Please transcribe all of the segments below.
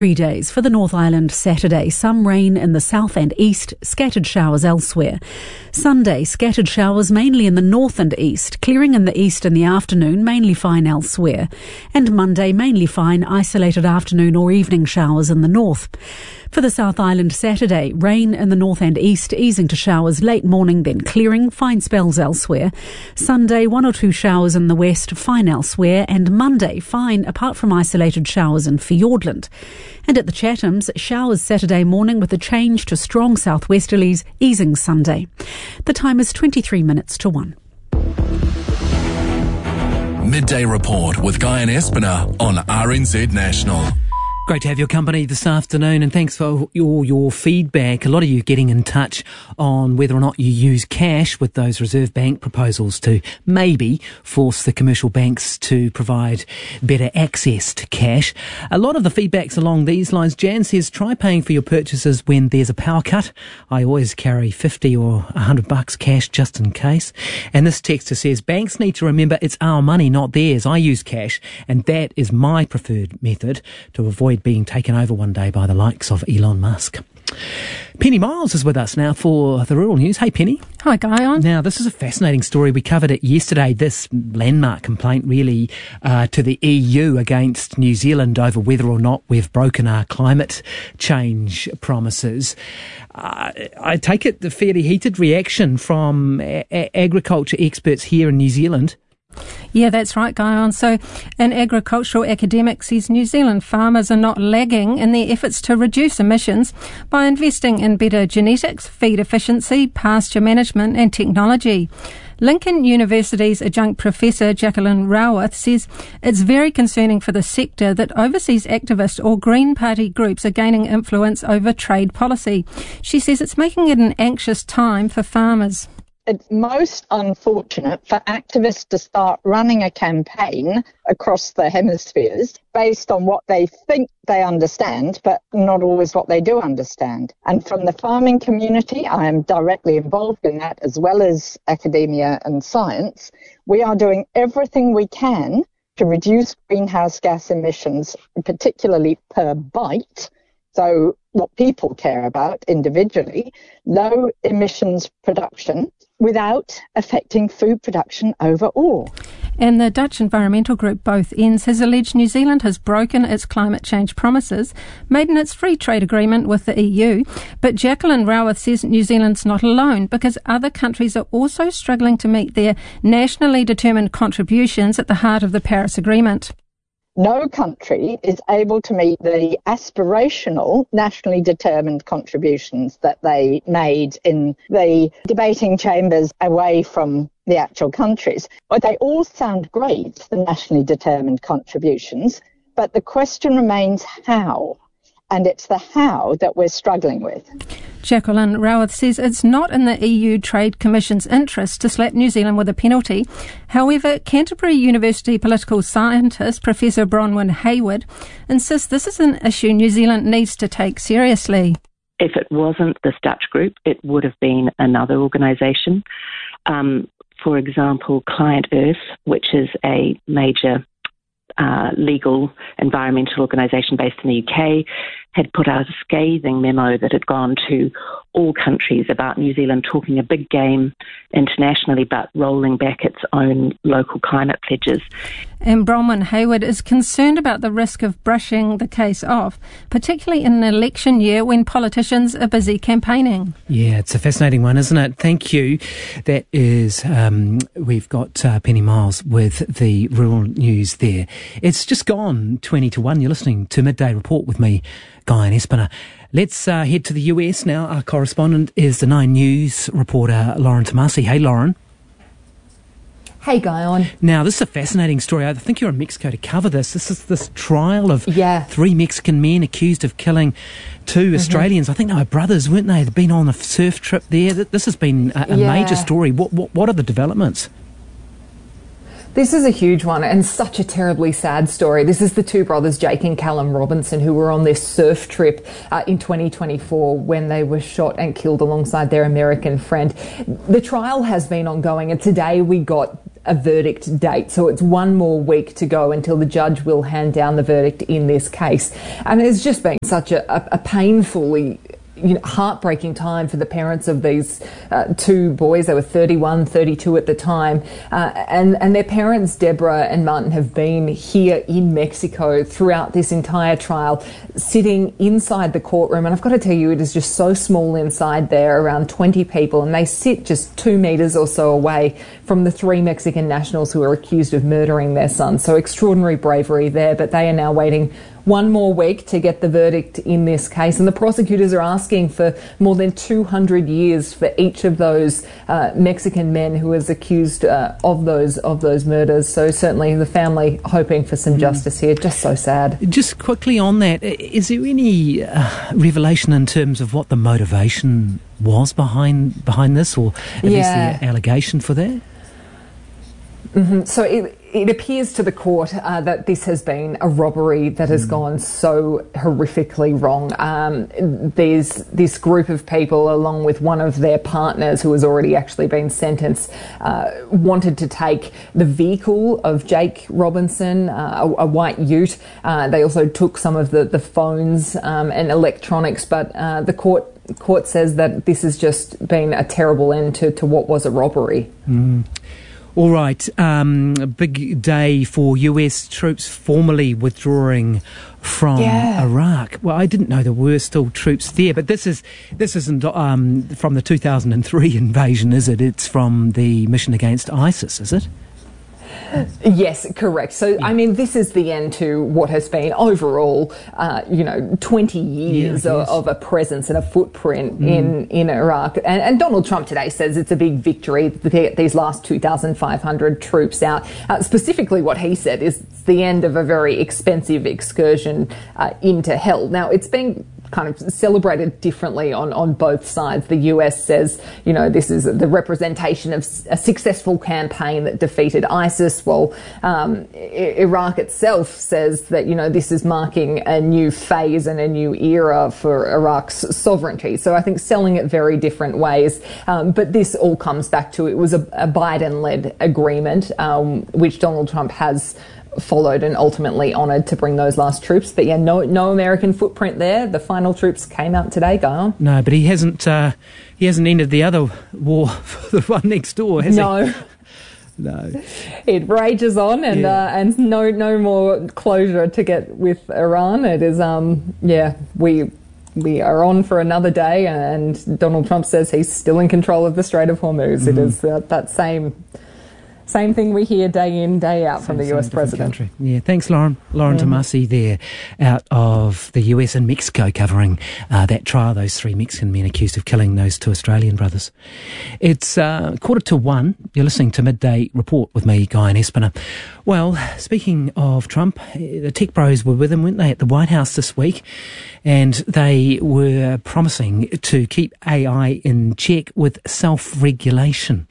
3 days for the North Island Saturday. Some rain in the south and east, scattered showers elsewhere. Sunday, scattered showers mainly in the north and east, clearing in the east in the afternoon, mainly fine elsewhere. And Monday, mainly fine, isolated afternoon or evening showers in the north. For the South Island Saturday, rain in the north and east, easing to showers late morning, then clearing, fine spells elsewhere. Sunday, 1 or 2 showers in the west, fine elsewhere. And Monday, fine apart from isolated showers in Fiordland. And at the Chathams, showers Saturday morning with a change to strong southwesterlies, easing Sunday. The time is 23 minutes to 1. Midday Report with Guy and Espiner on RNZ National. Great to have your company this afternoon, and thanks for your feedback. A lot of you getting in touch on whether or not you use cash with those Reserve Bank proposals to maybe force the commercial banks to provide better access to cash. A lot of the feedback's along these lines. Jan says, try paying for your purchases when there's a power cut. I always carry 50 or $100 cash just in case. And this texter says, banks need to remember it's our money, not theirs. I use cash, and that is my preferred method to avoid being taken over one day by the likes of Elon Musk. Penny Miles is with us now for the Rural News. Hey, Penny. Hi, Guy. Now, this is a fascinating story. We covered it yesterday, this landmark complaint really to the EU against New Zealand over whether or not we've broken our climate change promises. I take it the fairly heated reaction from agriculture experts here in New Zealand. Yeah, that's right, Guyon. So an agricultural academic says New Zealand farmers are not lagging in their efforts to reduce emissions by investing in better genetics, feed efficiency, pasture management and technology. Lincoln University's adjunct professor Jacqueline Raworth says it's very concerning for the sector that overseas activist or Green Party groups are gaining influence over trade policy. She says it's making it an anxious time for farmers. It's most unfortunate for activists to start running a campaign across the hemispheres based on what they think they understand, but not always what they do understand. And from the farming community, I am directly involved in that, as well as academia and science. We are doing everything we can to reduce greenhouse gas emissions, particularly per bite. So what people care about individually, low emissions production without affecting food production overall. And the Dutch environmental group Both Ends has alleged New Zealand has broken its climate change promises made in its free trade agreement with the EU. But Jacqueline Raworth says New Zealand's not alone because other countries are also struggling to meet their nationally determined contributions at the heart of the Paris Agreement. No country is able to meet the aspirational, nationally determined contributions that they made in the debating chambers away from the actual countries. But they all sound great, the nationally determined contributions, but the question remains how. And it's the how that we're struggling with. Jacqueline Raworth says it's not in the EU Trade Commission's interest to slap New Zealand with a penalty. However, Canterbury University political scientist Professor Bronwyn Hayward insists this is an issue New Zealand needs to take seriously. If it wasn't this Dutch group, it would have been another organisation. For example, Client Earth, which is a major legal environmental organisation based in the UK, had put out a scathing memo that had gone to all countries about New Zealand talking a big game internationally but rolling back its own local climate pledges. And Bronwyn Hayward is concerned about the risk of brushing the case off, particularly in an election year when politicians are busy campaigning. Yeah, it's a fascinating one, isn't it? Thank you. That is, we've got Penny Miles with the Rural News there. It's just gone 20 to 1. You're listening to Midday Report with me, Guy and Espiner. Let's head to the US now. Our correspondent is the 9 News reporter, Lauren Tomasi. Hey, Lauren. Hey, Guyon. Now, this is a fascinating story. I think you're in Mexico to cover this. This is this trial of 3 Mexican men accused of killing 2 Australians. I think they were brothers, weren't they? They've been on a surf trip there. This has been a major story. What are the developments? This is a huge one and such a terribly sad story. This is the 2 brothers, Jake and Callum Robinson, who were on this surf trip in 2024 when they were shot and killed alongside their American friend. The trial has been ongoing, and today we got a verdict date. So it's one more week to go until the judge will hand down the verdict in this case. And it's just been such a painfully heartbreaking time for the parents of these two boys. They were 31, 32 at the time. And their parents, Deborah and Martin, have been here in Mexico throughout this entire trial, sitting inside the courtroom. And I've got to tell you, it is just so small inside there, around 20 people, and they sit just 2 metres or so away from the 3 Mexican nationals who are accused of murdering their son. So extraordinary bravery there, but they are now waiting one more week to get the verdict in this case, and the prosecutors are asking for more than 200 years for each of those Mexican men who was accused of those murders. So certainly the family hoping for some justice here. Just so sad. Just quickly on that, is there any revelation in terms of what the motivation was behind this, or at least the allegation for that? Mm-hmm. So it appears to the court that this has been a robbery that has gone so horrifically wrong. There's this group of people, along with one of their partners who has already actually been sentenced, wanted to take the vehicle of Jake Robinson, a white ute. They also took some of the phones and electronics, but the court says that this has just been a terrible end to what was a robbery. All right, a big day for US troops formally withdrawing from Iraq. Well, I didn't know there were still troops there, but this isn't from the 2003 invasion, is it? It's from the mission against ISIS, is it? Yes, correct. So, I mean, this is the end to what has been overall, 20 years of a presence and a footprint in Iraq. And Donald Trump today says it's a big victory to get these last 2,500 troops out. Specifically, what he said is it's the end of a very expensive excursion into hell. Now, it's been kind of celebrated differently on both sides. The US says, this is the representation of a successful campaign that defeated ISIS, while Iraq itself says that, this is marking a new phase and a new era for Iraq's sovereignty. So I think selling it very different ways. But this all comes back to, it was a Biden-led agreement, which Donald Trump has followed and ultimately honoured to bring those last troops. But no American footprint there. The final troops came out today, Guyon. No, but he hasn't ended the other war, the one next door, has he? No. It rages on, and no more closure to get with Iran. It is, we are on for another day, and Donald Trump says he's still in control of the Strait of Hormuz. It is that same thing we hear day in, day out from the US president. Country. Yeah, thanks, Lauren. Lauren Tomasi there out of the US and Mexico covering that trial, those 3 Mexican men accused of killing those 2 Australian brothers. It's 1:45. You're listening to Midday Report with me, Guyon Espiner. Well, speaking of Trump, the tech bros were with him, weren't they, at the White House this week? And they were promising to keep AI in check with self-regulation.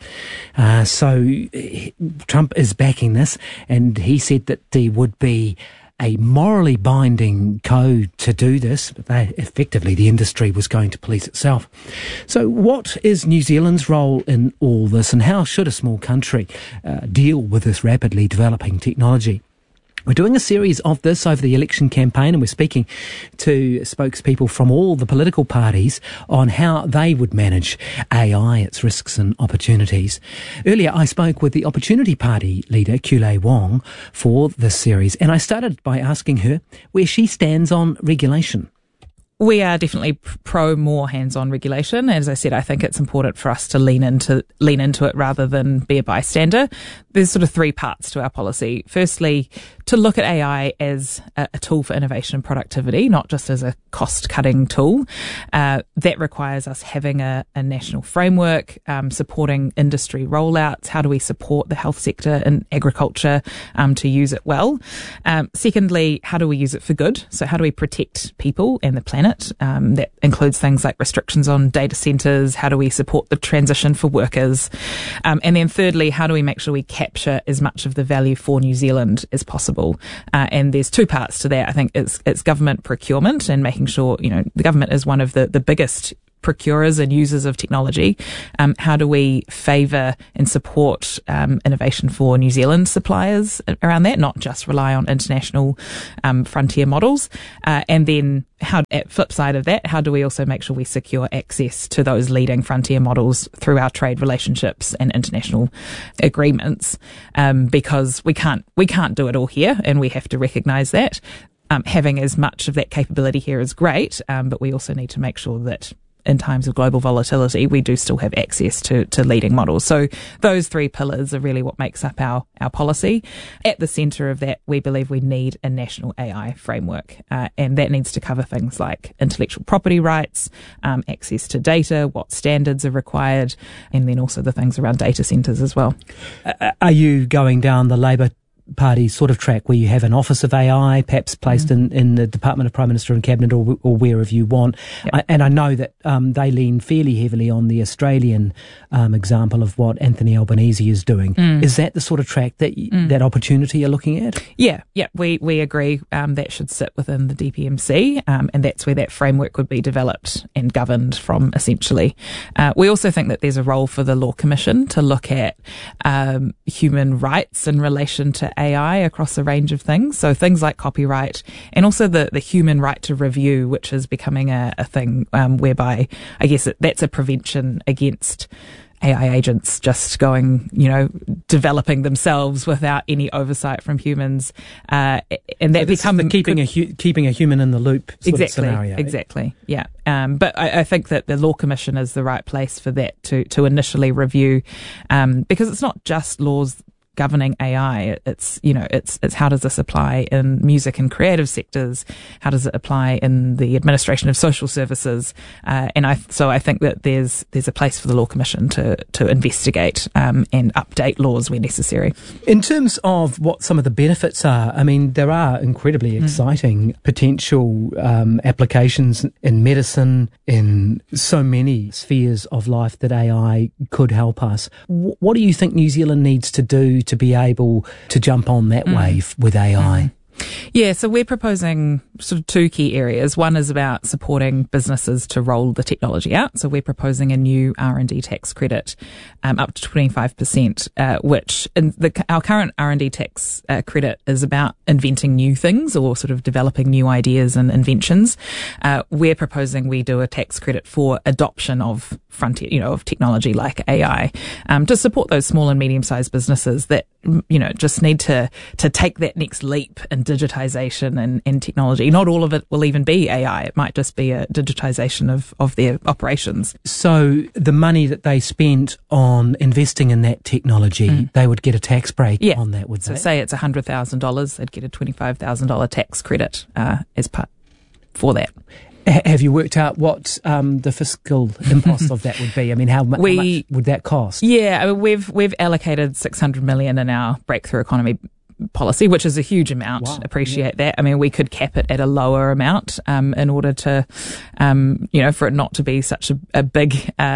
So Trump is backing this, and he said that there would be a morally binding code to do this, but effectively the industry was going to police itself. So what is New Zealand's role in all this, and how should a small country deal with this rapidly developing technology? We're doing a series of this over the election campaign, and we're speaking to spokespeople from all the political parties on how they would manage AI, its risks and opportunities. Earlier, I spoke with the Opportunity Party leader, Kulei Wong, for this series, and I started by asking her where she stands on regulation. We are definitely pro more hands-on regulation. As I said, I think it's important for us to lean into it rather than be a bystander. There's sort of 3 parts to our policy. Firstly, to look at AI as a tool for innovation and productivity, not just as a cost-cutting tool. That requires us having a national framework, supporting industry rollouts. How do we support the health sector and agriculture to use it well? Secondly, how do we use it for good? So how do we protect people and the planet? That includes things like restrictions on data centres. How do we support the transition for workers? And then thirdly, how do we make sure we capture as much of the value for New Zealand as possible? And there's 2 parts to that. I think it's government procurement and making sure, the government is one of the biggest procurers and users of technology, how do we favour and support innovation for New Zealand suppliers around that, not just rely on international frontier models? And then at flip side of that, how do we also make sure we secure access to those leading frontier models through our trade relationships and international agreements? Because we can't do it all here, and we have to recognise that. Having as much of that capability here is great, but we also need to make sure that in times of global volatility, we do still have access to leading models. So those three pillars are really what makes up our policy. At the centre of that, we believe we need a national AI framework, and that needs to cover things like intellectual property rights, access to data, what standards are required, and then also the things around data centres as well. Are you going down the Labour Party sort of track where you have an Office of AI perhaps placed in the Department of Prime Minister and Cabinet or wherever you want? Yep. And I know that they lean fairly heavily on the Australian example of what Anthony Albanese is doing. Is that the sort of track that that opportunity you're looking at? Yeah, we agree that should sit within the DPMC, and that's where that framework would be developed and governed from, essentially. We also think that there's a role for the Law Commission to look at human rights in relation to AI across a range of things. So things like copyright, and also the human right to review, which is becoming a thing whereby I guess that's a prevention against AI agents just going, developing themselves without any oversight from humans, and that becomes keeping a human in the loop sort of scenario. Exactly, yeah. But I think that the Law Commission is the right place for that to initially review, because it's not just laws governing AI. It's how does this apply in music and creative sectors? How does it apply in the administration of social services? So I think that there's a place for the Law Commission to investigate and update laws where necessary. In terms of what some of the benefits are, I mean, there are incredibly exciting potential applications in medicine, in so many spheres of life that AI could help us. What do you think New Zealand needs to do to be able to jump on that wave with AI? Yeah, so we're proposing sort of two key areas. One is about supporting businesses to roll the technology out. So we're proposing a new R&D tax credit up to 25%, which our current R&D tax credit is about inventing new things or sort of developing new ideas and inventions. We're proposing we do a tax credit for adoption of frontier, of technology like AI, to support those small and medium-sized businesses that, just need to take that next leap in digitization and technology. Not all of it will even be AI. It might just be a digitization of their operations. So the money that they spent on investing in that technology, they would get a tax break on that, would they? So say it's $100,000, they'd get a $25,000 tax credit as part for that. Have you worked out what the fiscal impost of that would be? I mean, how much would that cost? Yeah, I mean, we've allocated $600 million in our Breakthrough Economy policy, which is a huge amount. Wow. Appreciate that. I mean, we could cap it at a lower amount in order to, for it not to be such a big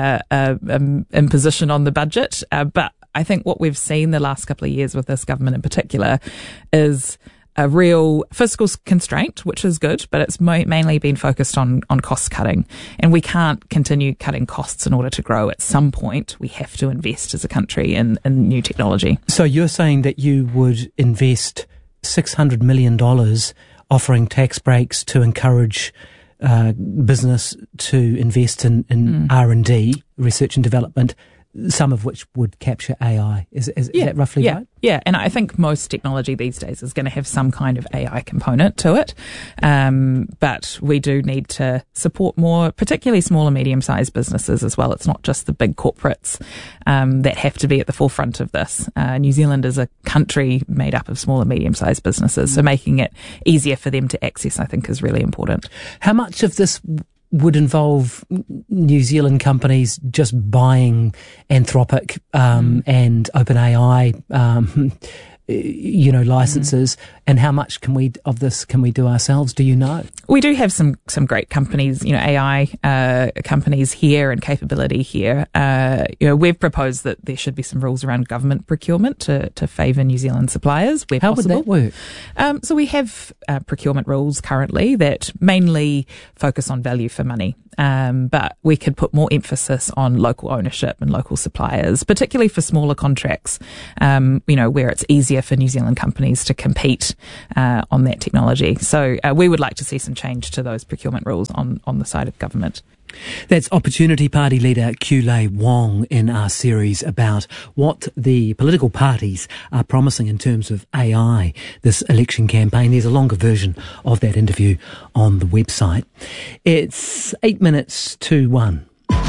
imposition on the budget. But I think what we've seen the last couple of years with this government in particular is a real fiscal constraint, which is good, but it's mainly been focused on cost cutting. And we can't continue cutting costs in order to grow. At some point, we have to invest as a country in new technology. So you're saying that you would invest $600 million offering tax breaks to encourage business to invest in R&D, research and development, some of which would capture AI. Is that roughly right? Yeah, and I think most technology these days is going to have some kind of AI component to it. But we do need to support more, particularly small and medium-sized businesses as well. It's not just the big corporates that have to be at the forefront of this. New Zealand is a country made up of small and medium-sized businesses, so making it easier for them to access, I think, is really important. How much of this would involve New Zealand companies just buying Anthropic and OpenAI, licenses, and how much can we do ourselves? Do you know? We do have some great companies, AI companies here and capability here. We've proposed that there should be some rules around government procurement to favour New Zealand suppliers where possible. How would that work? So we have procurement rules currently that mainly focus on value for money. but we could put more emphasis on local ownership and local suppliers, particularly for smaller contracts, where it's easier for New Zealand companies to compete on that technology. So we would like to see some change to those procurement rules on the side of government. That's Opportunity Party leader Kulei Wong in our series about what the political parties are promising in terms of AI this election campaign. There's a longer version of that interview on the website. It's 8 minutes to 1.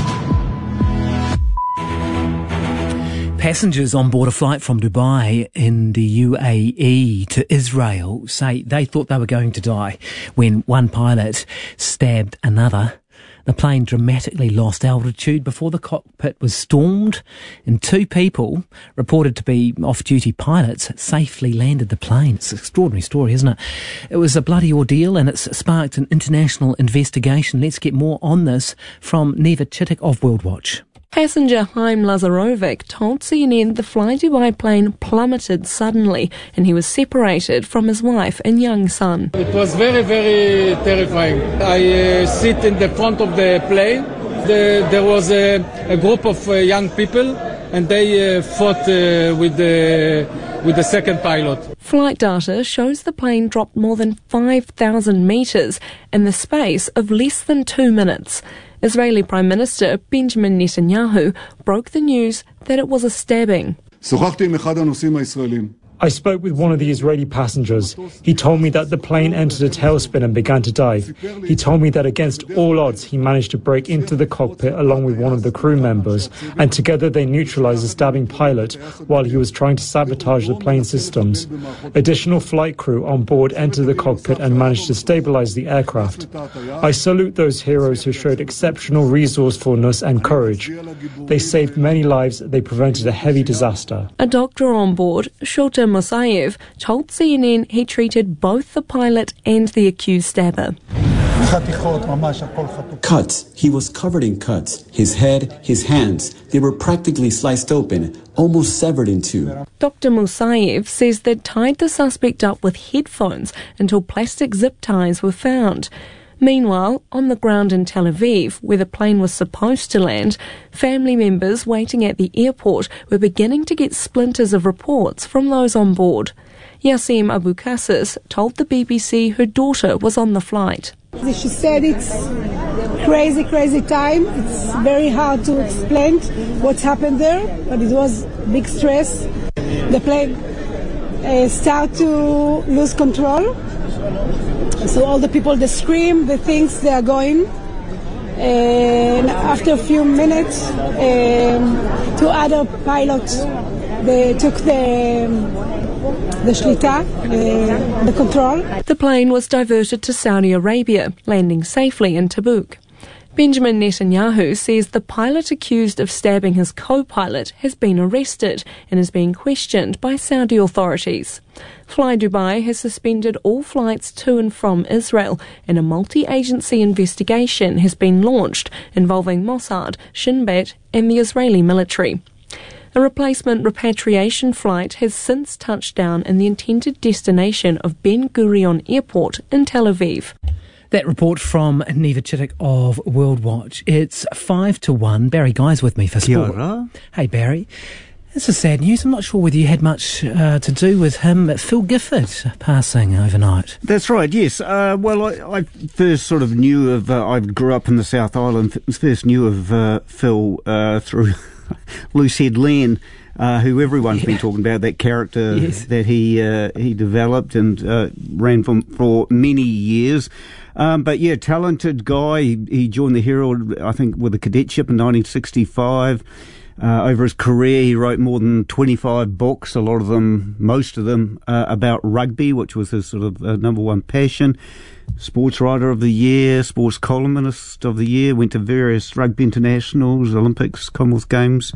Passengers on board a flight from Dubai in the UAE to Israel say they thought they were going to die when one pilot stabbed another. The plane dramatically lost altitude before the cockpit was stormed, and 2 people, reported to be off-duty pilots, safely landed the plane. It's an extraordinary story, isn't it? It was a bloody ordeal, and it's sparked an international investigation. Let's get more on this from Neva Chittick of World Watch. Passenger Haim Lazarovic told CNN the Fly Dubai plane plummeted suddenly and he was separated from his wife and young son. It was very, very terrifying. I sit in the front of the plane. There was a group of young people and they fought with the second pilot. Flight data shows the plane dropped more than 5,000 metres in the space of less than 2 minutes. Israeli Prime Minister Benjamin Netanyahu broke the news that it was a stabbing. I spoke with one of the Israeli passengers. He told me that the plane entered a tailspin and began to dive. He told me that against all odds he managed to break into the cockpit along with one of the crew members, and together they neutralized the stabbing pilot while he was trying to sabotage the plane systems. Additional flight crew on board entered the cockpit and managed to stabilize the aircraft. I salute those heroes who showed exceptional resourcefulness and courage. They saved many lives. They prevented a heavy disaster. A doctor on board, Shota Musayev, told CNN he treated both the pilot and the accused stabber. Cuts. He was covered in cuts. His head, his hands, they were practically sliced open, almost severed in two. Dr. Musayev says they'd tied the suspect up with headphones until plastic zip ties were found. Meanwhile, on the ground in Tel Aviv, where the plane was supposed to land, family members waiting at the airport were beginning to get splinters of reports from those on board. Yassim Abu Kassis told the BBC her daughter was on the flight. She said it's crazy time. It's very hard to explain what's happened there, but it was big stress. The plane started to lose control. So all the people, they scream, they think they are going. And after a few minutes, 2 other pilots, they took the shlita, the control. The plane was diverted to Saudi Arabia, landing safely in Tabuk. Benjamin Netanyahu says the pilot accused of stabbing his co-pilot has been arrested and is being questioned by Saudi authorities. Fly Dubai has suspended all flights to and from Israel, and a multi-agency investigation has been launched involving Mossad, Shin Bet and the Israeli military. A replacement repatriation flight has since touched down in the intended destination of Ben Gurion Airport in Tel Aviv. That report from Neva Chittick of World Watch. It's 5-1. Barry Guy's with me for sport. Kia ora. Hey, Barry. This is sad news. I'm not sure whether you had much to do with him. Phil Gifford passing overnight. That's right, yes. Well, I first sort of knew of, I grew up in the South Island, first knew of Phil through Loosehead Len, who everyone's been talking about, that character that he developed and ran for many years. But yeah, talented guy. He joined the Herald, I think, with a cadetship in 1965. Over his career, he wrote more than 25 books, most of them, about rugby, which was his sort of number one passion. Sports Writer of the Year, Sports Columnist of the Year, went to various rugby internationals, Olympics, Commonwealth Games.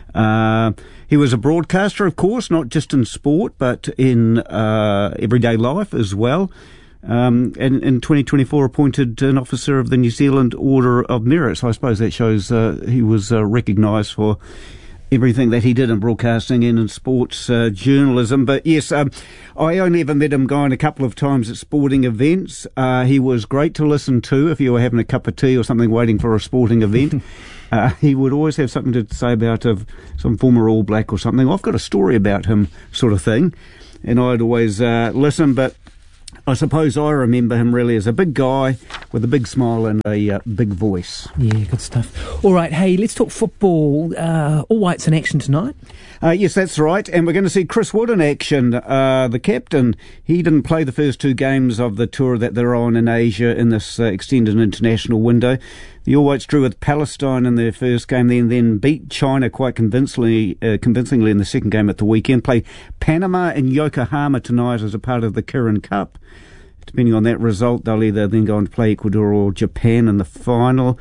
He was a broadcaster, of course, not just in sport, but in everyday life as well. And in 2024 appointed an officer of the New Zealand Order of Merit. So I suppose that shows he was recognised for everything that he did in broadcasting and in sports journalism. But yes, I only ever met him going a couple of times at sporting events. He was great to listen to if you were having a cup of tea or something waiting for a sporting event. He would always have something to say about some former All Black or something. I've got a story about him, sort of thing, and I'd always listen. But I suppose I remember him really as a big guy with a big smile and a big voice. Yeah, good stuff. All right, hey, let's talk football. All Whites in action tonight. Yes, that's right. And we're going to see Chris Wood in action. The captain, he didn't play the first 2 games of the tour that they're on in Asia in this extended international window. The All Whites drew with Palestine in their first game, then beat China quite convincingly in the second game at the weekend. Play Panama and Yokohama tonight as a part of the Kirin Cup. Depending on that result, they'll either then go on to play Ecuador or Japan in the final.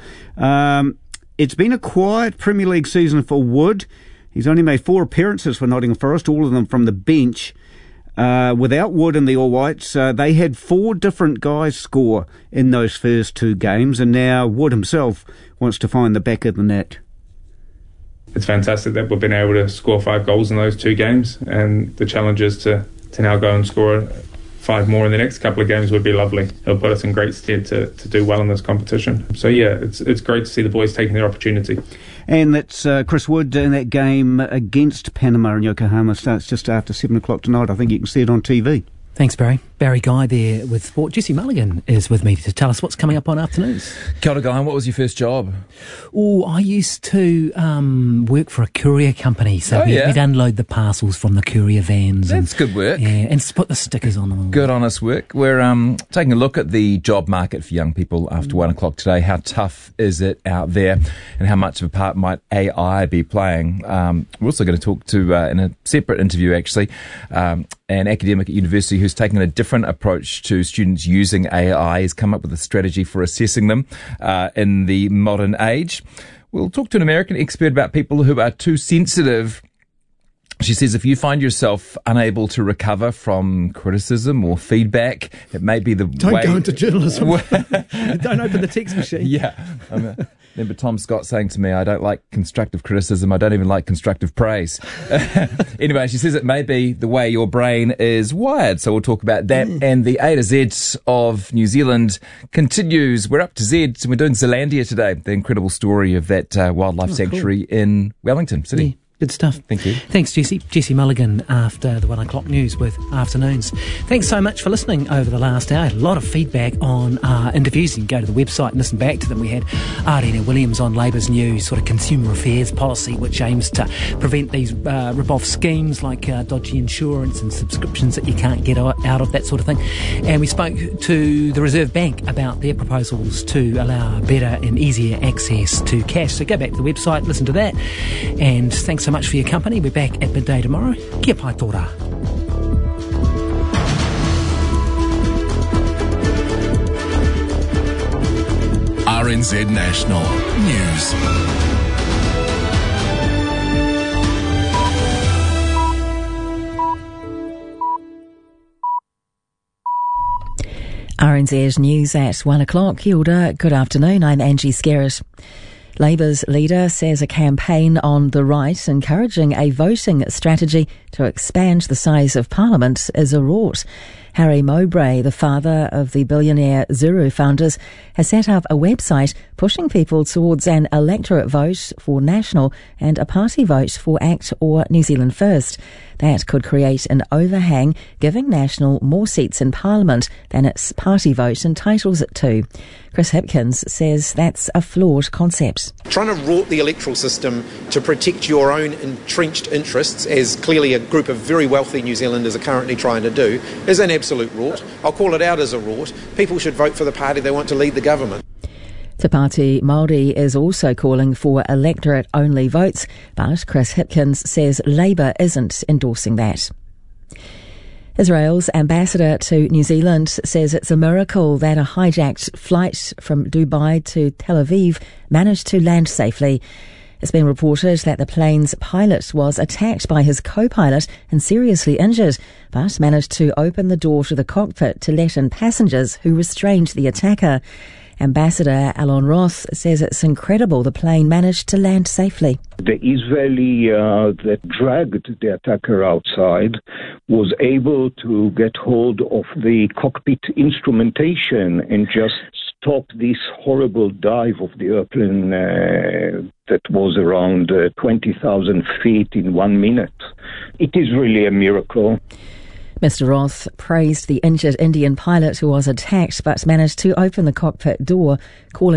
It's been a quiet Premier League season for Wood. He's only made 4 appearances for Nottingham Forest, all of them from the bench. Without Wood and the All Whites, they had 4 different guys score in those first 2 games, and now Wood himself wants to find the back of the net. It's fantastic that we've been able to score 5 goals in those 2 games, and the challenge is to now go and score 5 more in the next couple of games would be lovely. It'll put us in great stead to do well in this competition. So yeah, it's great to see the boys taking their opportunity. And that's Chris Wood in that game against Panama and Yokohama. Starts just after 7 o'clock tonight. I think you can see it on TV. Thanks, Barry. Barry Guy there with sport. Jesse Mulligan is with me to tell us what's coming up on afternoons. Kia ora, Guy. What was your first job? Oh, I used to work for a courier company, so we'd unload the parcels from the courier vans. That's good work. Yeah, and put the stickers on them. Good, honest work. We're taking a look at the job market for young people after 1 o'clock today. How tough is it out there, and how much of a part might AI be playing? We're also going to talk to, in a separate interview actually, an academic at university who's taken a different approach to students using AI. He's come up with a strategy for assessing them in the modern age. We'll talk to an American expert about people who are too sensitive. She says if you find yourself unable to recover from criticism or feedback, it may be the way... Don't go into journalism. Don't open the text machine. Yeah. Remember Tom Scott saying to me, I don't like constructive criticism. I don't even like constructive praise. Anyway, she says it may be the way your brain is wired. So we'll talk about that. And the A to Z of New Zealand continues. We're up to Z and we're doing Zealandia today. The incredible story of that wildlife sanctuary in Wellington City. Yeah. Good stuff. Thank you. Thanks, Jesse. Jesse Mulligan after the 1 o'clock news with Afternoons. Thanks so much for listening over the last hour. A lot of feedback on our interviews. You can go to the website and listen back to them. We had Ardina Williams on Labour's new sort of consumer affairs policy, which aims to prevent these rip-off schemes like dodgy insurance and subscriptions that you can't get out of, that sort of thing. And we spoke to the Reserve Bank about their proposals to allow better and easier access to cash. So go back to the website, listen to that. And thanks so much for your company. We're back at midday tomorrow. Kia pai tōra. RNZ National News. RNZ News at 1 o'clock. Kia ora, good afternoon. I'm Angie Skerritt. Labour's leader says a campaign on the right encouraging a voting strategy to expand the size of Parliament is a rort. Harry Mowbray, the father of the billionaire Zuru founders, has set up a website pushing people towards an electorate vote for National and a party vote for ACT or New Zealand First. That could create an overhang, giving National more seats in Parliament than its party vote entitles it to. Chris Hipkins says that's a flawed concept. Trying to rort the electoral system to protect your own entrenched interests, as clearly a group of very wealthy New Zealanders are currently trying to do, is an absolute rort. I'll call it out as a rort. People should vote for the party they want to lead the government. Te Pāti Māori is also calling for electorate-only votes, but Chris Hipkins says Labour isn't endorsing that. Israel's ambassador to New Zealand says it's a miracle that a hijacked flight from Dubai to Tel Aviv managed to land safely. It's been reported that the plane's pilot was attacked by his co-pilot and seriously injured, but managed to open the door to the cockpit to let in passengers who restrained the attacker. Ambassador Alon Ross says it's incredible the plane managed to land safely. The Israeli that dragged the attacker outside was able to get hold of the cockpit instrumentation and just stop this horrible dive of the airplane that was around 20,000 feet in 1 minute. It is really a miracle. Mr. Ross praised the injured Indian pilot who was attacked but managed to open the cockpit door, calling